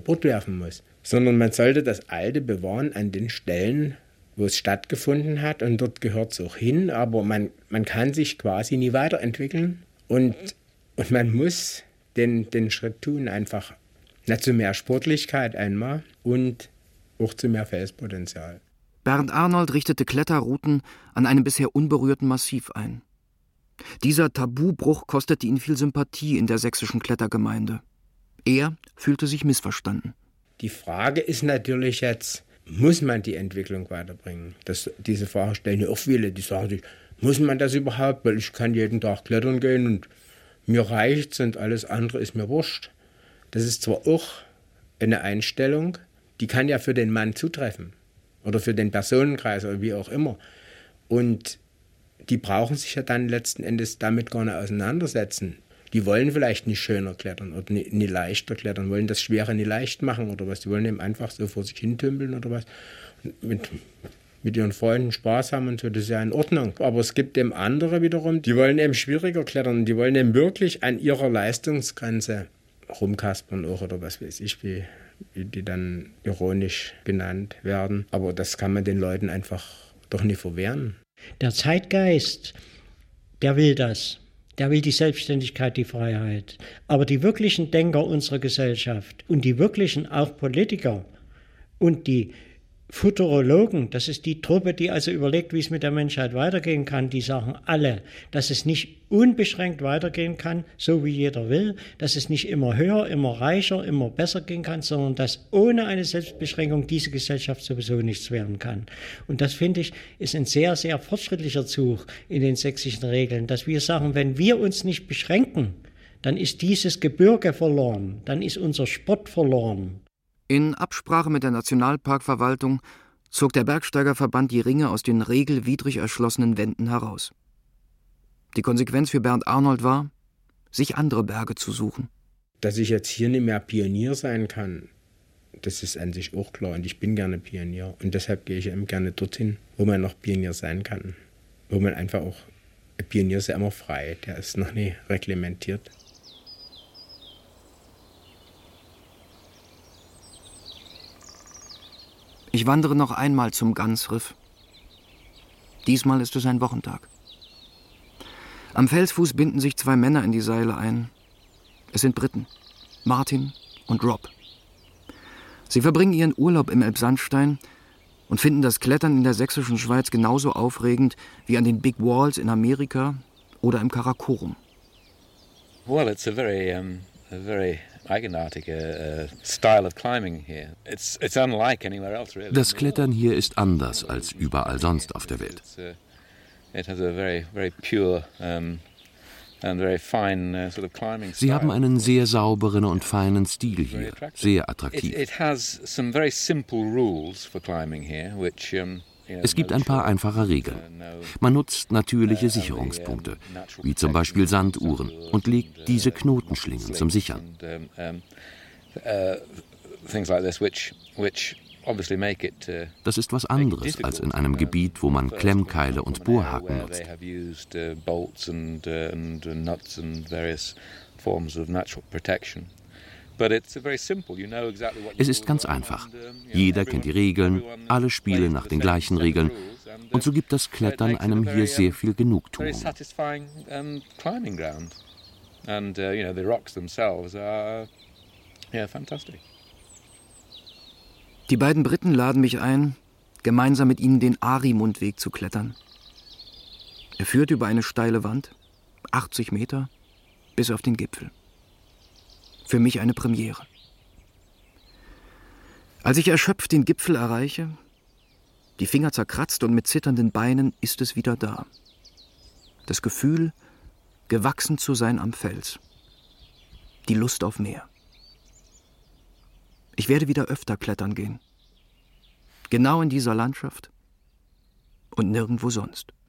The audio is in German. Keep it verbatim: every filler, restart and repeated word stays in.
Bord werfen muss. Sondern man sollte das Alte bewahren an den Stellen, wo es stattgefunden hat. Und dort gehört es auch hin. Aber man, man kann sich quasi nie weiterentwickeln. Und, und man muss den, den Schritt tun, einfach na, zu mehr Sportlichkeit einmal und auch zu mehr Felspotenzial. Bernd Arnold richtete Kletterrouten an einem bisher unberührten Massiv ein. Dieser Tabubruch kostete ihn viel Sympathie in der sächsischen Klettergemeinde. Er fühlte sich missverstanden. Die Frage ist natürlich jetzt, muss man die Entwicklung weiterbringen? Das, diese Frage stellen ja auch viele, die sagen sich, muss man das überhaupt? Weil ich kann jeden Tag klettern gehen und mir reicht's und alles andere ist mir wurscht. Das ist zwar auch eine Einstellung, die kann ja für den Mann zutreffen oder für den Personenkreis oder wie auch immer. Und die brauchen sich ja dann letzten Endes damit gar nicht auseinandersetzen. Die wollen vielleicht nicht schöner klettern oder nicht, nicht leichter klettern, wollen das Schwere nicht leicht machen oder was. Die wollen eben einfach so vor sich hin tümpeln oder was. Und mit, mit ihren Freunden Spaß haben und so, das ist ja in Ordnung. Aber es gibt eben andere wiederum, die wollen eben schwieriger klettern. Die wollen eben wirklich an ihrer Leistungsgrenze rumkaspern auch oder was weiß ich, wie, wie die dann ironisch genannt werden. Aber das kann man den Leuten einfach doch nicht verwehren. Der Zeitgeist, der will das. Der will die Selbstständigkeit, die Freiheit. Aber die wirklichen Denker unserer Gesellschaft und die wirklichen auch Politiker und die Futurologen, das ist die Truppe, die also überlegt, wie es mit der Menschheit weitergehen kann, die sagen alle, dass es nicht unbeschränkt weitergehen kann, so wie jeder will, dass es nicht immer höher, immer reicher, immer besser gehen kann, sondern dass ohne eine Selbstbeschränkung diese Gesellschaft sowieso nichts werden kann. Und das, finde ich, ist ein sehr, sehr fortschrittlicher Zug in den sächsischen Regeln, dass wir sagen, wenn wir uns nicht beschränken, dann ist dieses Gebirge verloren, dann ist unser Sport verloren. In Absprache mit der Nationalparkverwaltung zog der Bergsteigerverband die Ringe aus den regelwidrig erschlossenen Wänden heraus. Die Konsequenz für Bernd Arnold war, sich andere Berge zu suchen. Dass ich jetzt hier nicht mehr Pionier sein kann, das ist an sich auch klar. Und ich bin gerne Pionier. Und deshalb gehe ich eben gerne dorthin, wo man noch Pionier sein kann. Wo man einfach auch, ein Pionier ist ja immer frei, der ist noch nie reglementiert. Ich wandere noch einmal zum Gansriff. Diesmal ist es ein Wochentag. Am Felsfuß binden sich zwei Männer in die Seile ein. Es sind Briten, Martin und Rob. Sie verbringen ihren Urlaub im Elbsandstein und finden das Klettern in der sächsischen Schweiz genauso aufregend wie an den Big Walls in Amerika oder im Karakorum. Well, it's a very, um, a very eigenartige uh, style of climbing here. It's it's unlike anywhere else really. Das Klettern hier ist anders als überall sonst auf der Welt. It has a very very pure um, and very fine uh, sort of climbing style. Sie haben einen sehr sauberen und feinen Stil hier, sehr attraktiv. It, it has some very simple rules for climbing here, which um, Es gibt ein paar einfache Regeln. Man nutzt natürliche Sicherungspunkte, wie zum Beispiel Sanduhren, und legt diese Knotenschlingen zum Sichern. Das ist was anderes als in einem Gebiet, wo man Klemmkeile und Bohrhaken nutzt. Es ist ganz einfach. Jeder kennt die Regeln, alle spielen nach den gleichen Regeln und so gibt das Klettern einem hier sehr viel Genugtuung. Die beiden Briten laden mich ein, gemeinsam mit ihnen den Arimundweg zu klettern. Er führt über eine steile Wand, achtzig Meter, bis auf den Gipfel. Für mich eine Premiere. Als ich erschöpft den Gipfel erreiche, die Finger zerkratzt und mit zitternden Beinen, ist es wieder da. Das Gefühl, gewachsen zu sein am Fels. Die Lust auf mehr. Ich werde wieder öfter klettern gehen. Genau in dieser Landschaft und nirgendwo sonst.